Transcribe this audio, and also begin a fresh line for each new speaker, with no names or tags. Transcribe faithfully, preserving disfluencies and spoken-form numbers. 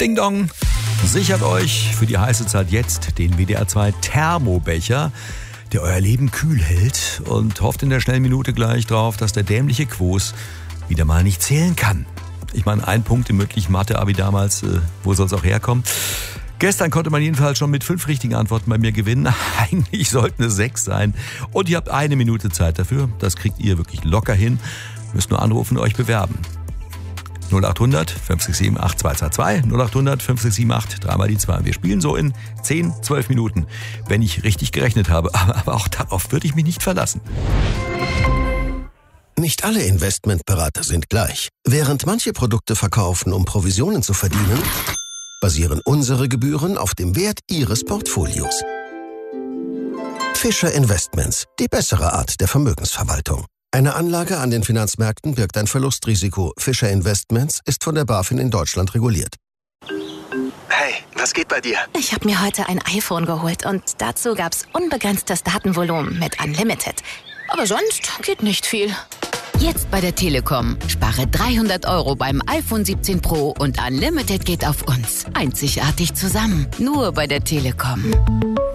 Ding Dong. Sichert euch für die heiße Zeit jetzt den W D R zwei Thermobecher, der euer Leben kühl hält, und hofft in der schnellen Minute gleich drauf, dass der dämliche Quos wieder mal nicht zählen kann. Ich meine, ein Punkt im mündlichen Mathe-Abi damals, äh, wo soll es auch herkommen? Gestern konnte man jedenfalls schon mit fünf richtigen Antworten bei mir gewinnen. Eigentlich sollten es sechs sein. Und ihr habt eine Minute Zeit dafür. Das kriegt ihr wirklich locker hin. Müsst nur anrufen und euch bewerben. null acht hundert fünf sechs sieben acht zwei zwei zwei, null acht hundert fünf sechs sieben acht, dreimal die zwei. Wir spielen so in zehn, zwölf Minuten, wenn ich richtig gerechnet habe. Aber auch darauf würde ich mich nicht verlassen.
Nicht alle Investmentberater sind gleich. Während manche Produkte verkaufen, um Provisionen zu verdienen, basieren unsere Gebühren auf dem Wert Ihres Portfolios. Fischer Investments, die bessere Art der Vermögensverwaltung. Eine Anlage an den Finanzmärkten birgt ein Verlustrisiko. Fischer Investments ist von der BaFin in Deutschland reguliert.
Hey, was geht bei dir?
Ich habe mir heute ein iPhone geholt und dazu gab's unbegrenztes Datenvolumen mit Unlimited. Aber sonst geht nicht viel.
Jetzt bei der Telekom. Spare dreihundert Euro beim iPhone siebzehn Pro und Unlimited geht auf uns. Einzigartig zusammen. Nur bei der Telekom.